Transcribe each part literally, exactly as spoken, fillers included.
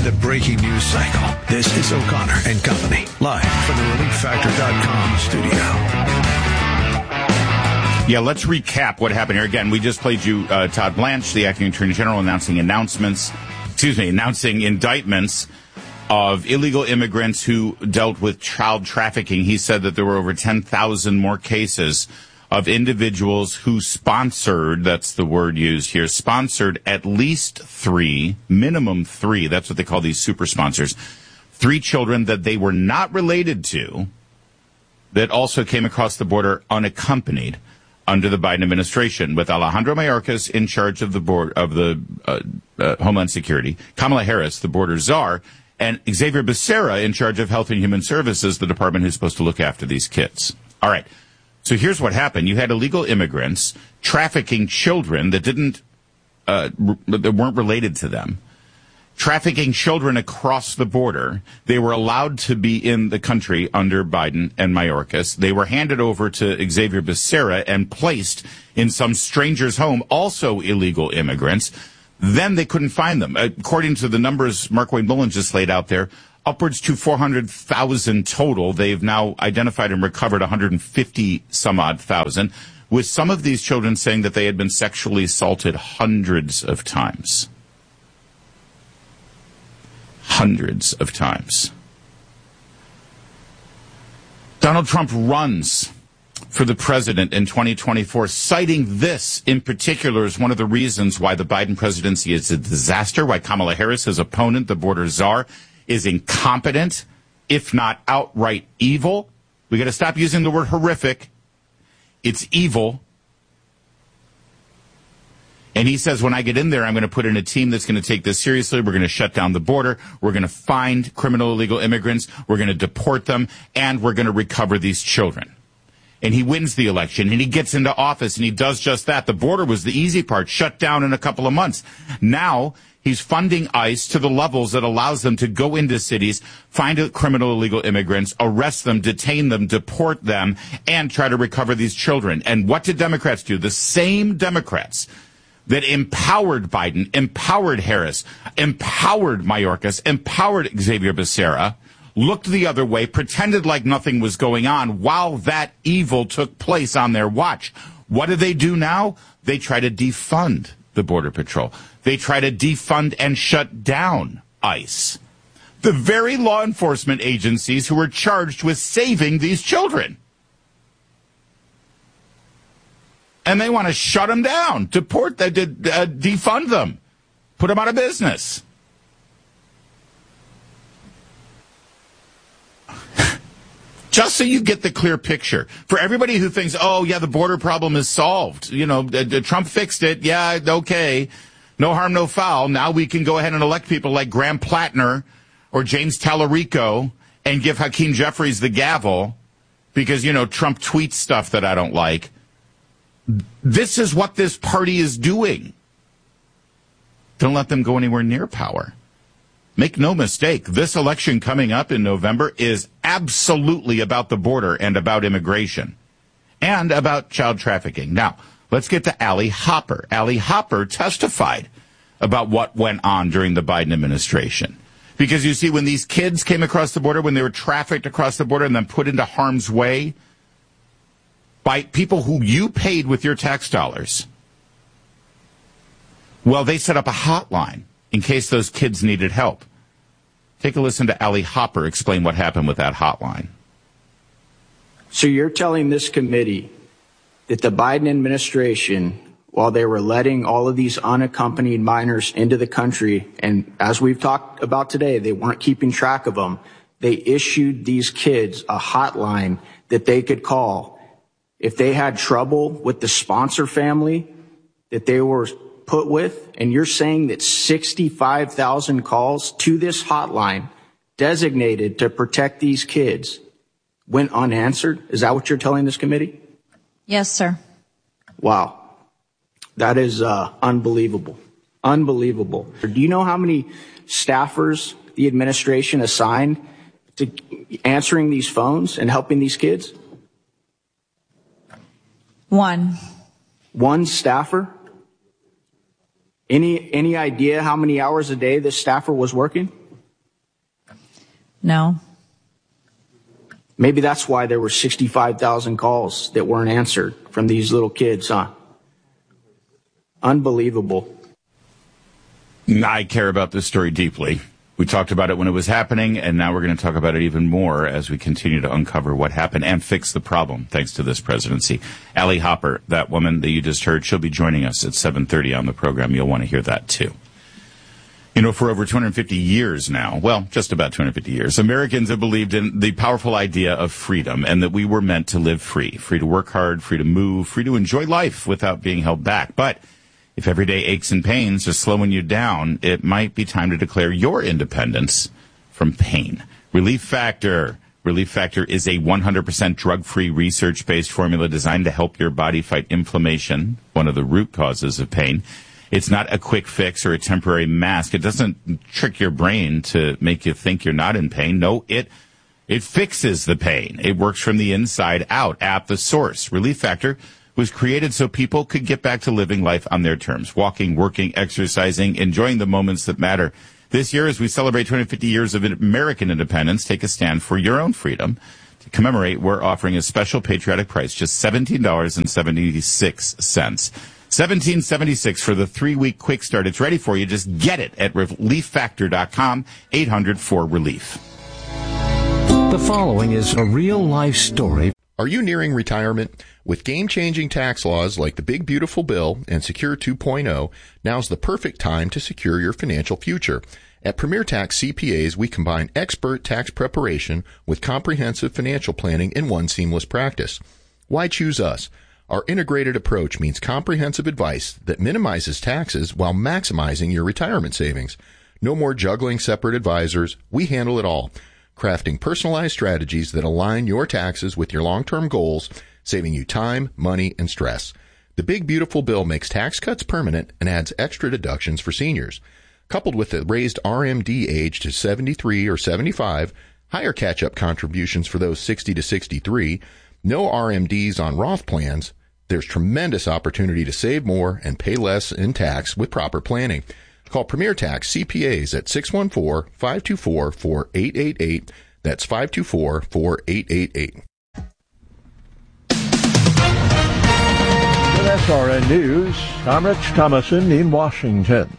the breaking news cycle. This is O'Connor and Company, live from the relief factor dot com studio. Yeah, let's recap what happened here. Again, we just played you uh, Todd Blanche, the acting attorney general, announcing announcements, excuse me, announcing indictments of illegal immigrants who dealt with child trafficking. He said that there were over ten thousand more cases of individuals who sponsored, that's the word used here, sponsored at least three, minimum three, that's what they call these super sponsors, three children that they were not related to that also came across the border unaccompanied under the Biden administration, with Alejandro Mayorkas in charge of the board of the uh, uh, Homeland Security, Kamala Harris, the border czar, and Xavier Becerra in charge of Health and Human Services, the department who's supposed to look after these kids. All right. So here's what happened. You had illegal immigrants trafficking children that didn't, uh, that weren't related to them, trafficking children across the border. They were allowed to be in the country under Biden and Mayorkas. They were handed over to Xavier Becerra and placed in some stranger's home, also illegal immigrants. Then they couldn't find them. According to the numbers Markwayne Mullin just laid out there, upwards to four hundred thousand total. They've now identified and recovered one hundred fifty some odd thousand, with some of these children saying that they had been sexually assaulted hundreds of times. Hundreds of times. Donald Trump runs for the president in twenty twenty-four, citing this in particular as one of the reasons why the Biden presidency is a disaster, why Kamala Harris, his opponent, the border czar, is incompetent, if not outright evil. We got to stop using the word horrific. It's evil. And he says, when I get in there, I'm going to put in a team that's going to take this seriously. We're going to shut down the border. We're going to find criminal illegal immigrants. We're going to deport them. And we're going to recover these children. And he wins the election, and he gets into office, and he does just that. The border was the easy part, shut down in a couple of months. Now he's funding ICE to the levels that allows them to go into cities, find criminal illegal immigrants, arrest them, detain them, deport them, and try to recover these children. And what did Democrats do? The same Democrats that empowered Biden, empowered Harris, empowered Mayorkas, empowered Xavier Becerra, looked the other way, pretended like nothing was going on while that evil took place on their watch. What do they do now? They try to defund the Border Patrol. They try to defund and shut down ICE, the very law enforcement agencies who are charged with saving these children. And they want to shut them down, deport them, uh, defund them, put them out of business. Just so you get the clear picture. For everybody who thinks, oh, yeah, the border problem is solved. You know, uh, Trump fixed it. Yeah, okay. No harm, no foul. Now we can go ahead and elect people like Graham Plattner or James Tallarico and give Hakeem Jeffries the gavel because, you know, Trump tweets stuff that I don't like. This is what this party is doing. Don't let them go anywhere near power. Make no mistake, this election coming up in November is absolutely about the border and about immigration and about child trafficking. Now, let's get to Allie Hopper. Allie Hopper testified about what went on during the Biden administration. Because you see, when these kids came across the border, when they were trafficked across the border and then put into harm's way by people who you paid with your tax dollars, well, they set up a hotline in case those kids needed help. Take a listen to Allie Hopper explain what happened with that hotline. So you're telling this committee that the Biden administration, while they were letting all of these unaccompanied minors into the country, and as we've talked about today, they weren't keeping track of them, they issued these kids a hotline that they could call if they had trouble with the sponsor family that they were put with, and you're saying that sixty-five thousand calls to this hotline designated to protect these kids went unanswered? Is that what you're telling this committee? Yes, sir. Wow. That is uh, unbelievable. Unbelievable. Do you know how many staffers the administration assigned to answering these phones and helping these kids? One. One staffer? Any any idea how many hours a day this staffer was working? No. Maybe that's why there were sixty-five thousand calls that weren't answered from these little kids, huh? Unbelievable. I care about this story deeply. We talked about it when it was happening, and now we're going to talk about it even more as we continue to uncover what happened and fix the problem, thanks to this presidency. Allie Hopper, that woman that you just heard, she'll be joining us at seven thirty on the program. You'll want to hear that, too. You know, for over two hundred fifty years now, well, just about two hundred fifty years, Americans have believed in the powerful idea of freedom and that we were meant to live free, free to work hard, free to move, free to enjoy life without being held back. But if everyday aches and pains are slowing you down, it might be time to declare your independence from pain. Relief Factor. Relief Factor is a one hundred percent drug-free, research-based formula designed to help your body fight inflammation, one of the root causes of pain. It's not a quick fix or a temporary mask. It doesn't trick your brain to make you think you're not in pain. No, it it fixes the pain. It works from the inside out at the source. Relief Factor was created so people could get back to living life on their terms, walking, working, exercising, enjoying the moments that matter. This year, as we celebrate two hundred fifty years of American independence, take a stand for your own freedom. To commemorate, we're offering a special patriotic price, just seventeen dollars and seventy-six cents. seventeen dollars and seventy-six cents for the three-week quick start. It's ready for you. Just get it at relief factor dot com, eight hundred four relief. The following is a real-life story. Are you nearing retirement? With game-changing tax laws like the Big Beautiful Bill and Secure two point oh, now's the perfect time to secure your financial future. At Premier Tax C P As, we combine expert tax preparation with comprehensive financial planning in one seamless practice. Why choose us? Our integrated approach means comprehensive advice that minimizes taxes while maximizing your retirement savings. No more juggling separate advisors. We handle it all, crafting personalized strategies that align your taxes with your long-term goals, saving you time, money, and stress. The Big Beautiful Bill makes tax cuts permanent and adds extra deductions for seniors. Coupled with the raised R M D age to seventy-three or seventy-five, higher catch-up contributions for those sixty to sixty-three, no R M Ds on Roth plans, there's tremendous opportunity to save more and pay less in tax with proper planning. Call Premier Tax C P As at six one four, five two four, four eight eight eight. That's five two four, four eight eight eight. With S R N News, I'm Rich Thomason in Washington.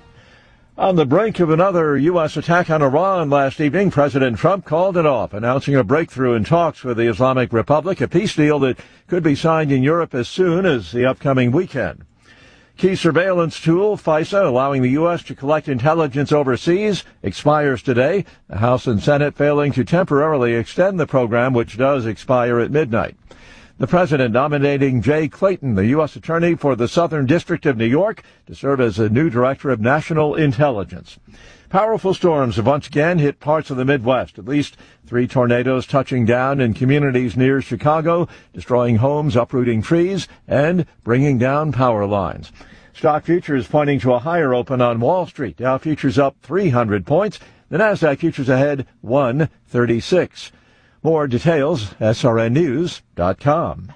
On the brink of another U S attack on Iran last evening, President Trump called it off, announcing a breakthrough in talks with the Islamic Republic, a peace deal that could be signed in Europe as soon as the upcoming weekend. Key surveillance tool, FISA, allowing the U S to collect intelligence overseas, expires today. The House and Senate failing to temporarily extend the program, which does expire at midnight. The president nominating Jay Clayton, the U S attorney for the Southern District of New York, to serve as the new director of national intelligence. Powerful storms have once again hit parts of the Midwest. At least three tornadoes touching down in communities near Chicago, destroying homes, uprooting trees, and bringing down power lines. Stock futures pointing to a higher open on Wall Street. Dow futures up three hundred points. The Nasdaq futures ahead one thirty-six. More details, S R N news dot com.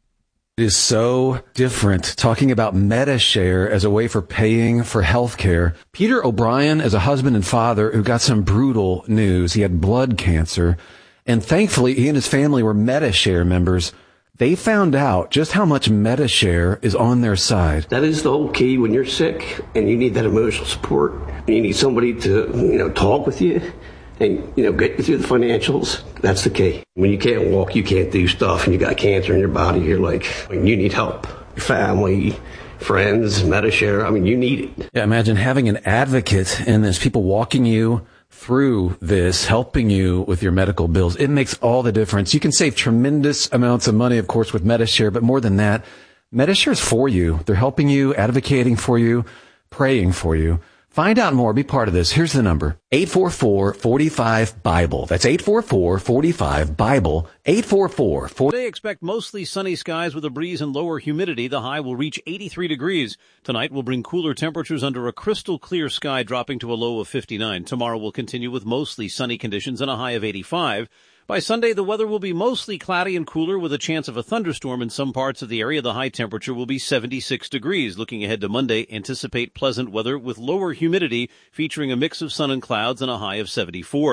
It is so different talking about MediShare as a way for paying for health care. Peter O'Brien is a husband and father who got some brutal news. He had blood cancer, and thankfully he and his family were MediShare members. They found out just how much MediShare is on their side. That is the whole key when you're sick and you need that emotional support. You need somebody to, you know, talk with you and, you know, get you through the financials. That's the key. When you can't walk, you can't do stuff, and you got cancer in your body, you're like, you need help. Your family, friends, MediShare, I mean, you need it. Yeah, imagine having an advocate and there's people walking you through this, helping you with your medical bills. It makes all the difference. You can save tremendous amounts of money, of course, with MediShare, but more than that, MediShare is for you. They're helping you, advocating for you, praying for you. Find out more. Be part of this. Here's the number. eight four four, four five, BIBLE. That's eight four four, four five, BIBLE. eight four four, four Today, expect mostly sunny skies with a breeze and lower humidity. The high will reach eighty-three degrees. Tonight will bring cooler temperatures under a crystal clear sky, dropping to a low of fifty-nine. Tomorrow will continue with mostly sunny conditions and a high of eighty-five. By Sunday, the weather will be mostly cloudy and cooler with a chance of a thunderstorm in some parts of the area. The high temperature will be seventy-six degrees. Looking ahead to Monday, anticipate pleasant weather with lower humidity, featuring a mix of sun and clouds and a high of seventy-four.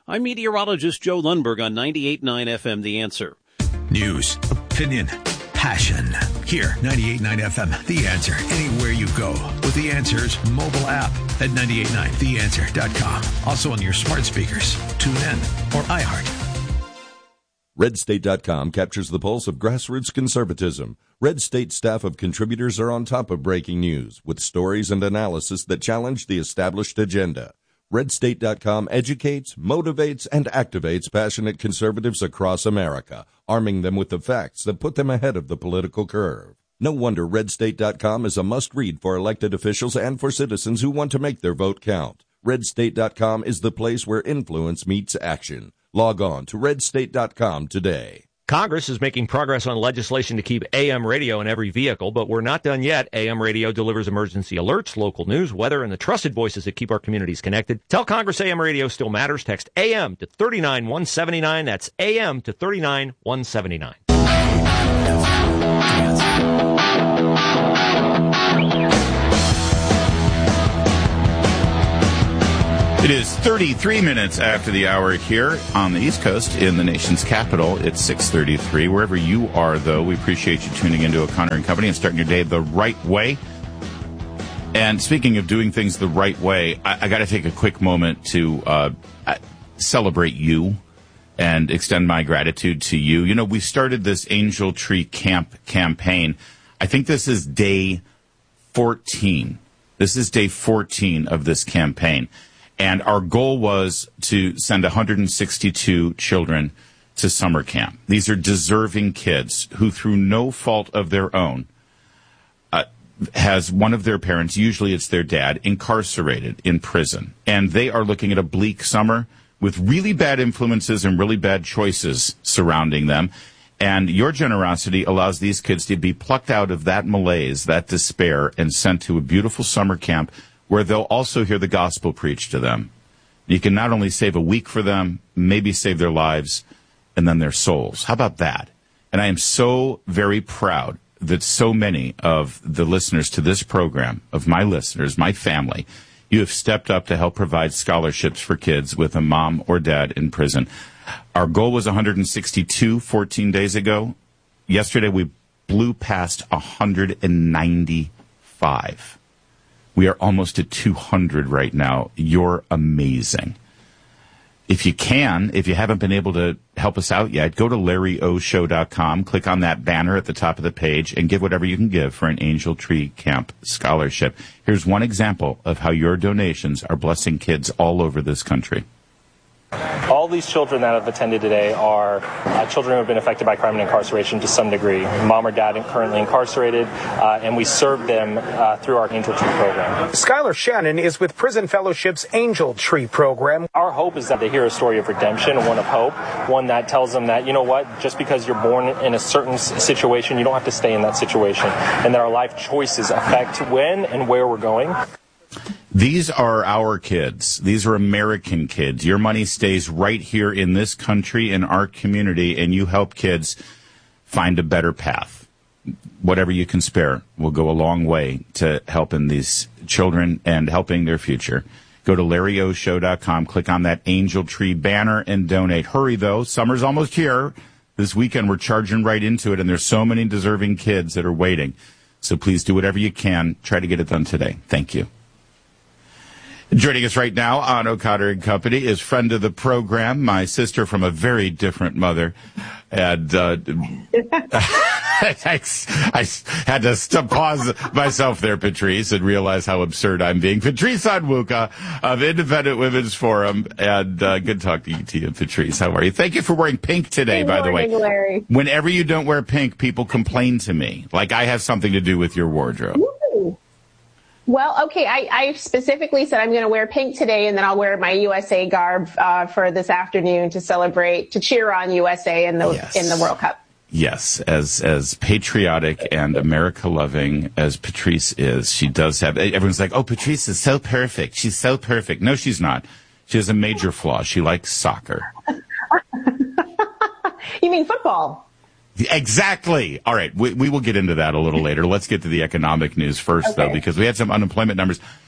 I'm meteorologist Joe Lundberg on ninety-eight point nine F M, The Answer. News, opinion, passion. Here, ninety-eight point nine F M, The Answer. Anywhere you go with The Answer's mobile app at ninety-eight point nine the answer dot com. Also on your smart speakers, tune in, or iHeart. red state dot com captures the pulse of grassroots conservatism. Red State staff of contributors are on top of breaking news with stories and analysis that challenge the established agenda. red state dot com educates, motivates, and activates passionate conservatives across America, arming them with the facts that put them ahead of the political curve. No wonder red state dot com is a must-read for elected officials and for citizens who want to make their vote count. red state dot com is the place where influence meets action. Log on to red state dot com today. Congress is making progress on legislation to keep A M radio in every vehicle, but we're not done yet. A M radio delivers emergency alerts, local news, weather, and the trusted voices that keep our communities connected. Tell Congress A M radio still matters. Text A M to three nine one seven nine. That's A M to three nine one seven nine. It is thirty-three minutes after the hour here on the East Coast in the nation's capital. It's six thirty-three. Wherever you are, though, we appreciate you tuning into O'Connor and Company and starting your day the right way. And speaking of doing things the right way, I, I got to take a quick moment to uh, celebrate you and extend my gratitude to you. You know, we started this Angel Tree Camp campaign. I think this is day fourteen. This is day fourteen of this campaign. And our goal was to send one hundred sixty-two children to summer camp. These are deserving kids who, through no fault of their own, uh, has one of their parents, usually it's their dad, incarcerated in prison. And they are looking at a bleak summer with really bad influences and really bad choices surrounding them. And your generosity allows these kids to be plucked out of that malaise, that despair, and sent to a beautiful summer camp where they'll also hear the gospel preached to them. You can not only save a week for them, maybe save their lives, and then their souls. How about that? And I am so very proud that so many of the listeners to this program, of my listeners, my family, you have stepped up to help provide scholarships for kids with a mom or dad in prison. Our goal was one hundred sixty-two fourteen days ago. Yesterday, we blew past one hundred ninety-five. We are almost at two hundred right now. You're amazing. If you can, if you haven't been able to help us out yet, go to larry o show dot com, click on that banner at the top of the page, and give whatever you can give for an Angel Tree Camp scholarship. Here's one example of how your donations are blessing kids all over this country. All these children that have attended today are uh, children who have been affected by crime and incarceration to some degree. Mom or dad currently incarcerated, uh, and we serve them uh, through our Angel Tree program. Skylar Shannon is with Prison Fellowship's Angel Tree program. Our hope is that they hear a story of redemption, one of hope, one that tells them that, you know what, just because you're born in a certain situation, you don't have to stay in that situation, and that our life choices affect when and where we're going. These are our kids. These are American kids. Your money stays right here in this country, in our community, and you help kids find a better path. Whatever you can spare will go a long way to helping these children and helping their future. Go to larry o show dot com, click on that Angel Tree banner, and donate. Hurry, though. Summer's almost here. This weekend, we're charging right into it, and there's so many deserving kids that are waiting. So please do whatever you can. Try to get it done today. Thank you. Joining us right now on O'Connor and Company is friend of the program, my sister from a very different mother. And uh, I, I had to st- pause myself there, Patrice, and realize how absurd I'm being. Patrice Onwuka of Independent Women's Forum. And uh, good talking to you, Patrice. How are you? Thank you for wearing pink today, good by morning, the way. Larry. Whenever you don't wear pink, people complain to me. Like I have something to do with your wardrobe. Ooh. Well, okay, I, I specifically said I'm going to wear pink today, and then I'll wear my U S A garb uh, for this afternoon to celebrate, to cheer on U S A in the yes. in the World Cup. Yes, as as patriotic and America-loving as Patrice is, she does have, everyone's like, oh, Patrice is so perfect. She's so perfect. No, she's not. She has a major flaw. She likes soccer. You mean football? Exactly. All right. We, we will get into that a little later. Let's get to the economic news first, okay. though, because we had some unemployment numbers.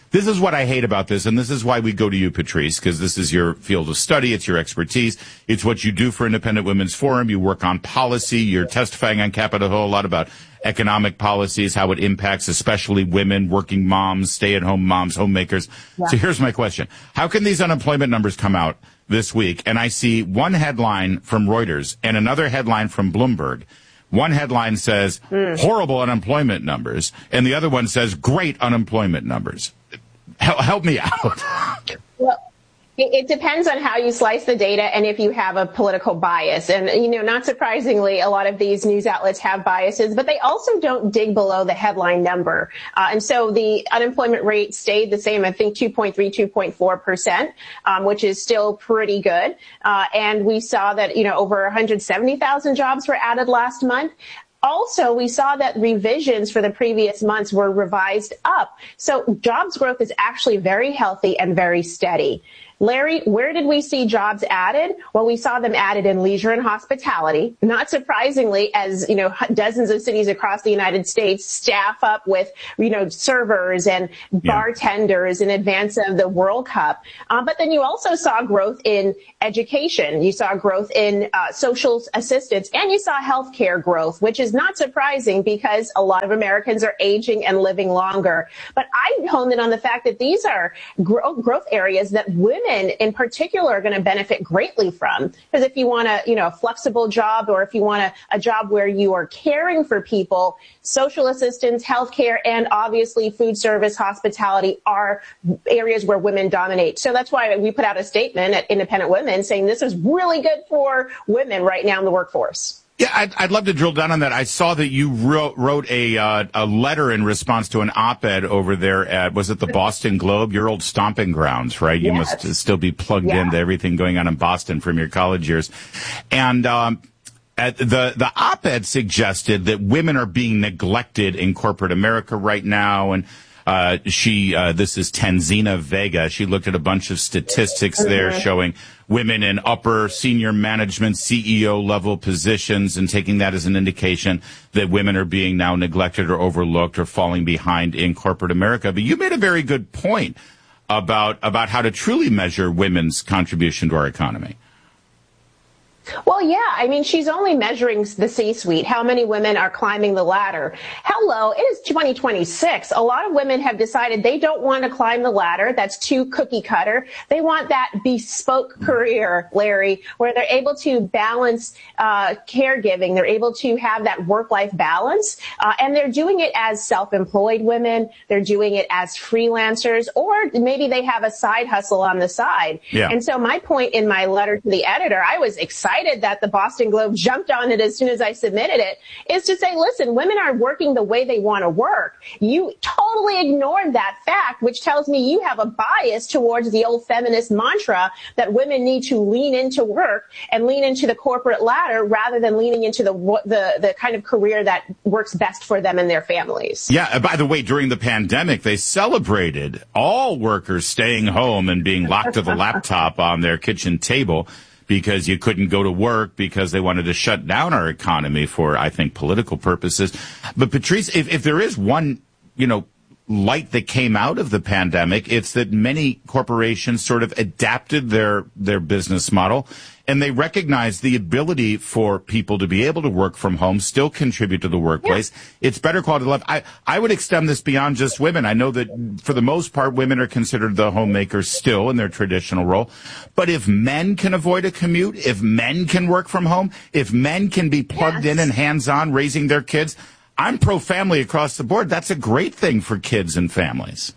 This is what I hate about this, and this is why we go to you, Patrice, because this is your field of study. It's your expertise. It's what you do for Independent Women's Forum. You work on policy. You're testifying on Capitol Hill a lot about economic policies, how it impacts especially women, working moms, stay-at-home moms, homemakers. Yeah. So here's my question. How can these unemployment numbers come out this week, and I see one headline from Reuters and another headline from Bloomberg? One headline says, mm. horrible unemployment numbers, and the other one says, great unemployment numbers. Help, help me out. Well, it, it depends on how you slice the data and if you have a political bias. And, you know, not surprisingly, a lot of these news outlets have biases, but they also don't dig below the headline number. Uh, and so the unemployment rate stayed the same, I think two point three, two point four percent, um, which is still pretty good. Uh, and we saw that, you know, over one hundred seventy thousand jobs were added last month. Also, we saw that revisions for the previous months were revised up. So jobs growth is actually very healthy and very steady. Larry, where did we see jobs added? Well, we saw them added in leisure and hospitality. Not surprisingly, as, you know, dozens of cities across the United States staff up with, you know, servers and bartenders in advance of the World Cup. Um, but then you also saw growth in education. You saw growth in uh, social assistance, and you saw healthcare growth, which is not surprising because a lot of Americans are aging and living longer. But I honed in on the fact that these are gro- growth areas that women in particular are going to benefit greatly from. Because if you want a, you know, a flexible job, or if you want a, a job where you are caring for people, social assistance, healthcare, and obviously food service, hospitality are areas where women dominate. So that's why we put out a statement at Independent Women saying this is really good for women right now in the workforce. Yeah, I'd, I'd love to drill down on that. I saw that you wrote, wrote a uh, a letter in response to an op-ed over there at, was it the Boston Globe? Your old stomping grounds, right? You yes. must still be plugged yeah. into everything going on in Boston from your college years. And um, at the the op-ed suggested that women are being neglected in corporate America right now, and uh, she, uh, this is Tanzina Vega. She looked at a bunch of statistics there showing women in upper senior management, C E O level positions, and taking that as an indication that women are being now neglected or overlooked or falling behind in corporate America. But you made a very good point about, about how to truly measure women's contribution to our economy. Well, yeah, I mean, she's only measuring the C-suite, how many women are climbing the ladder. Hello, it is twenty twenty-six. A lot of women have decided they don't want to climb the ladder. That's too cookie cutter. They want that bespoke career, Larry, where they're able to balance uh, caregiving. They're able to have that work-life balance. Uh, and they're doing it as self-employed women. They're doing it as freelancers, or maybe they have a side hustle on the side. Yeah. And so my point in my letter to the editor, I was excited that the Boston Globe jumped on it as soon as I submitted it, is to say, listen, women are working the way they want to work. You totally ignored that fact, which tells me you have a bias towards the old feminist mantra that women need to lean into work and lean into the corporate ladder rather than leaning into the the, the kind of career that works best for them and their families. Yeah, by the way, during the pandemic, they celebrated all workers staying home and being locked to the laptop on their kitchen table, because you couldn't go to work because they wanted to shut down our economy for, I think, political purposes. But Patrice, if, if there is one, you know, light that came out of the pandemic, it's that many corporations sort of adapted their, their business model, and they recognized the ability for people to be able to work from home, still contribute to the workplace. Yeah. It's better quality of life. I, I would extend this beyond just women. I know that for the most part, women are considered the homemakers still in their traditional role. But if men can avoid a commute, if men can work from home, if men can be plugged yes. in and hands-on raising their kids, I'm pro-family across the board. That's a great thing for kids and families.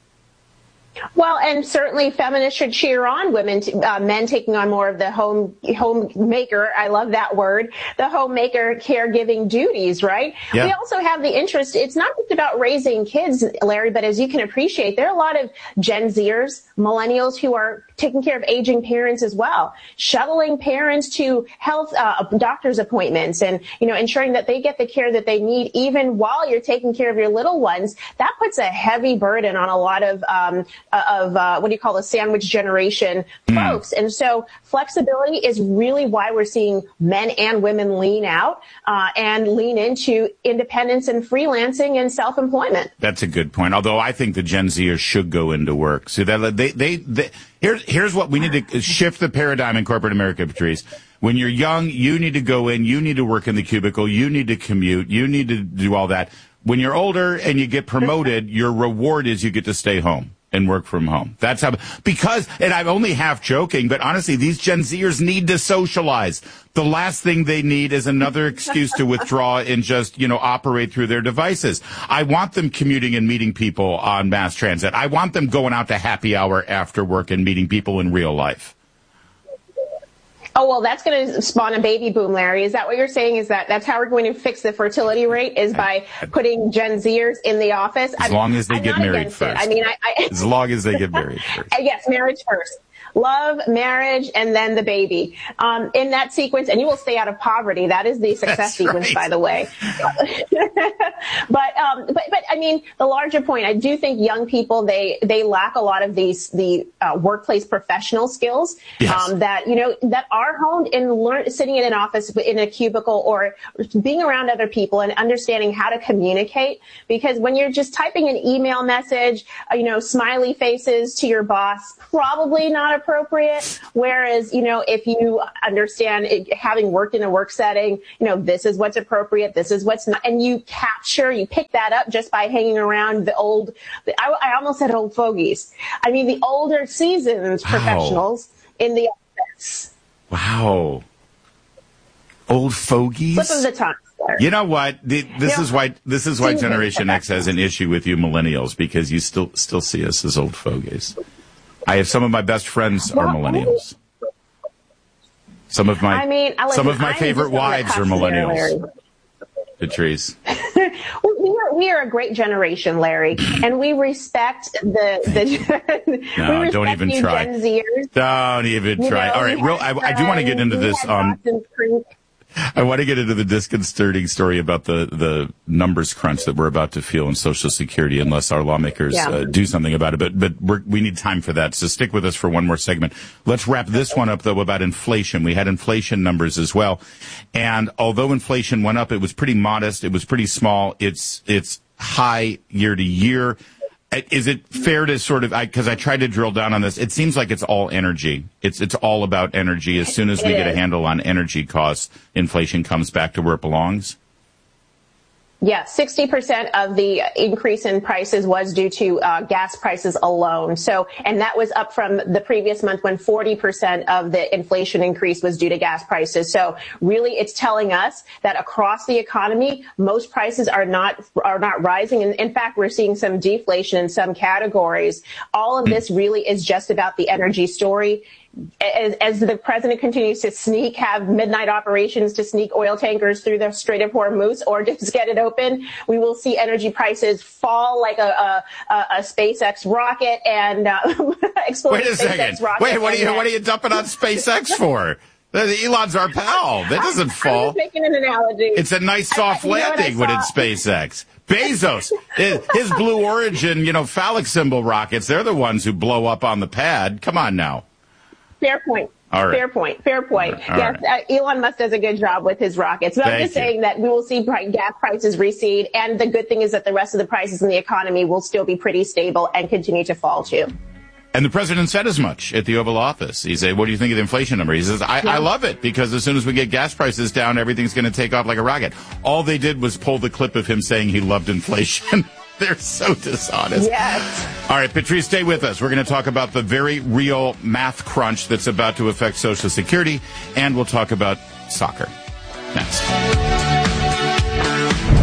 Well, and certainly feminists should cheer on women, to, uh, men taking on more of the home homemaker. I love that word, the homemaker caregiving duties, right? Yeah. We also have the interest. It's not just about raising kids, Larry, but as you can appreciate, there are a lot of Gen Zers, millennials who are taking care of aging parents as well, shuttling parents to health uh, doctor's appointments, and you know ensuring that they get the care that they need even while you're taking care of your little ones. That puts a heavy burden on a lot of um, of uh, what do you call the sandwich generation mm. folks. And so flexibility is really why we're seeing men and women lean out uh, and lean into independence and freelancing and self-employment. That's a good point. Although I think the Gen Zers should go into work. So that they, they, they, here's, here's what we need to shift the paradigm in corporate America, Patrice. When you're young, you need to go in, you need to work in the cubicle, you need to commute, you need to do all that. When you're older and you get promoted, your reward is you get to stay home and work from home. That's how, because, and I'm only half joking, but honestly, these Gen Zers need to socialize. The last thing they need is another excuse to withdraw and just, you know, operate through their devices. I want them commuting and meeting people on mass transit. I want them going out to happy hour after work and meeting people in real life. Oh, well, that's going to spawn a baby boom, Larry. Is that what you're saying? Is that that's how we're going to fix the fertility rate, is by putting Gen Zers in the office? As I'm, long as they I'm get married first. It. I mean, I, I, as long as they get married first. Yes, marriage first. Love, marriage, and then the baby. Um, in that sequence, and you will stay out of poverty. That is the success That's sequence, right. by the way. but, um, but, but I mean, the larger point, I do think young people, they, they lack a lot of these, the, uh, workplace professional skills, yes. um, that, you know, that are honed in learn, sitting in an office in a cubicle or being around other people and understanding how to communicate. Because when you're just typing an email message, uh, you know, smiley faces to your boss, probably not a appropriate. Whereas, you know, if you understand it, having worked in a work setting, you know, this is what's appropriate, this is what's not, and you capture, you pick that up just by hanging around the old, I, I almost said old fogies. I mean, the older seasoned wow. professionals in the office. Wow. Old fogies? Flip of the tongue. You know what? The, this you is know, why this is why Generation X has an issue with you millennials, because you still still see us as old fogies. I have some of my best friends are millennials. Some of my, I mean, listen, some of my I'm favorite wives are millennials. Patrice. we, are, we are a great generation, Larry, and we respect the, the no, we respect don't even you try. Gen Zers. Don't even try. You know, all right, real, I, I do want to get into this. Um, I want to get into the disconcerting story about the, the numbers crunch that we're about to feel in Social Security unless our lawmakers yeah. uh, do something about it. But, but we're, we need time for that. So stick with us for one more segment. Let's wrap this one up, though, about inflation. We had inflation numbers as well. And although inflation went up, it was pretty modest. It was pretty small. It's, it's high year to year. Is it fair to sort of, because I, I tried to drill down on this, it seems like it's all energy. It's it's all about energy. As soon as we get a handle on energy costs, inflation comes back to where it belongs. Yeah, sixty percent of the increase in prices was due to uh, gas prices alone. So, and that was up from the previous month when forty percent of the inflation increase was due to gas prices. So really it's telling us that across the economy, most prices are not, are not rising. And in fact, we're seeing some deflation in some categories. All of this really is just about the energy story. As, as the president continues to sneak, have midnight operations to sneak oil tankers through the Strait of Hormuz or just get it open, we will see energy prices fall like a, a, a SpaceX rocket and uh, explode. Wait a second. Wait, what are you, what are you dumping on SpaceX for? Elon's our pal. That doesn't fall. I'm just making an analogy. It's a nice soft I, I, landing when it's SpaceX. Bezos, his Blue Origin, you know, phallic symbol rockets, they're the ones who blow up on the pad. Come on now. Fair point. All right. Fair point. Fair point. All yes, right. uh, Elon Musk does a good job with his rockets. But Thank I'm just you. saying that we will see gas prices recede. And the good thing is that the rest of the prices in the economy will still be pretty stable and continue to fall too. And the president said as much at the Oval Office. He said, what do you think of the inflation number? He says, I, yeah. I love it, because as soon as we get gas prices down, everything's going to take off like a rocket. All they did was pull the clip of him saying he loved inflation. They're so dishonest. Yes. All right, Patrice, stay with us. We're going to talk about the very real math crunch that's about to affect Social Security, and we'll talk about soccer next. In the war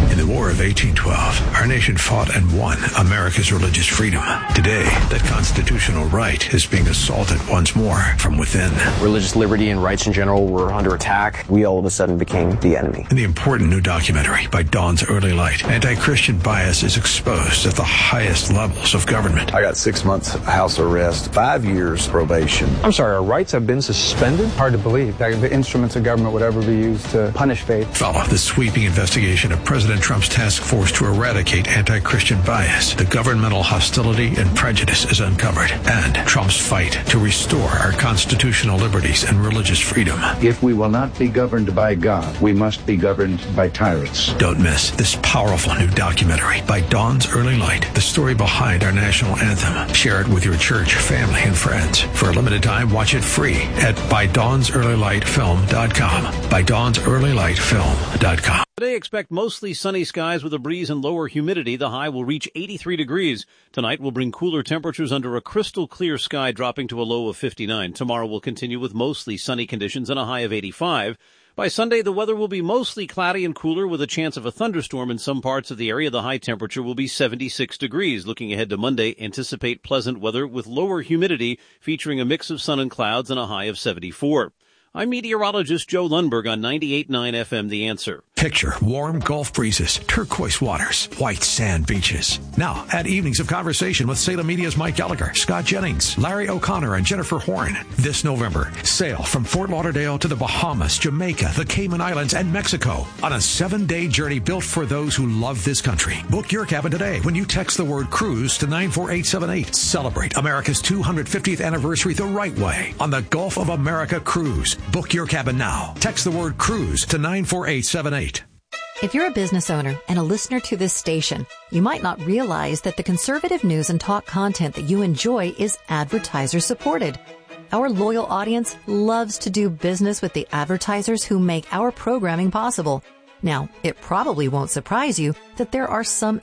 War of eighteen twelve, our nation fought and won America's religious freedom. Today, that constitutional right is being assaulted once more from within. Religious liberty and rights in general were under attack. We all of a sudden became the enemy. In the important new documentary by Dawn's Early Light, anti-Christian bias is exposed at the highest levels of government. I got six months house arrest, five years probation. I'm sorry, our rights have been suspended? Hard to believe that the instruments of government would ever be used to punish faith. Follow the sweeping investigation of President Trump's task force to eradicate anti-Christian bias. The governmental hostility and prejudice is uncovered, and Trump's fight to restore our constitutional liberties and religious freedom. If we will not be governed by God, we must be governed by tyrants. Don't miss this powerful new documentary by Dawn's Early Light, the story behind our national anthem. Share it with your church, family, and friends. For a limited time, watch it free at by dawns early light film dot com. by dawns early light film dot com. Today, expect mostly sunny skies with a breeze and lower humidity. The high will reach eighty-three degrees. Tonight will bring cooler temperatures under a crystal clear sky, dropping to a low of fifty-nine. Tomorrow will continue with mostly sunny conditions and a high of eighty-five. By Sunday, the weather will be mostly cloudy and cooler with a chance of a thunderstorm in some parts of the area. The high temperature will be seventy-six degrees. Looking ahead to Monday, anticipate pleasant weather with lower humidity, featuring a mix of sun and clouds and a high of seventy-four. I'm meteorologist Joe Lundberg on ninety-eight point nine F M, The Answer. Picture warm Gulf breezes, turquoise waters, white sand beaches. Now, add evenings of conversation with Salem Media's Mike Gallagher, Scott Jennings, Larry O'Connor, and Jennifer Horn. This November, sail from Fort Lauderdale to the Bahamas, Jamaica, the Cayman Islands, and Mexico on a seven-day journey built for those who love this country. Book your cabin today when you text the word cruise to nine four eight seven eight. Celebrate America's two hundred fiftieth anniversary the right way on the Gulf of America Cruise. Book your cabin now. Text the word cruise to nine four eight seven eight. If you're a business owner and a listener to this station, you might not realize that the conservative news and talk content that you enjoy is advertiser supported. Our loyal audience loves to do business with the advertisers who make our programming possible. Now, it probably won't surprise you that there are some